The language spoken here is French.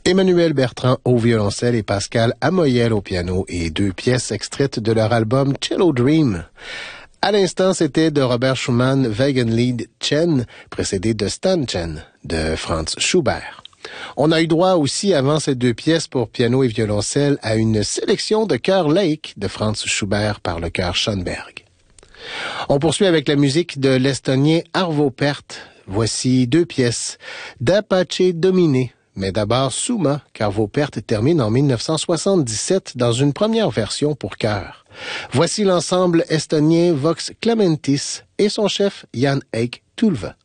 Emmanuel Bertrand au violoncelle et Pascal Amoyel au piano et 2 pièces extraites de leur album Cello Dream. À l'instant, c'était de Robert Schumann, Wagenlied Chen, précédé de Stan Chen, de Franz Schubert. On a eu droit aussi, avant ces 2 pièces pour piano et violoncelle, à une sélection de Chœur Lake de Franz Schubert par le chœur Schoenberg. On poursuit avec la musique de l'estonien Arvo Pärt. Voici 2 pièces d'Apache Dominé. Mais d'abord Suma, qu'Arvo Pärt termine en 1977 dans une première version pour chœur. Voici l'ensemble estonien Vox Clamentis et son chef Jan Eik Tulve.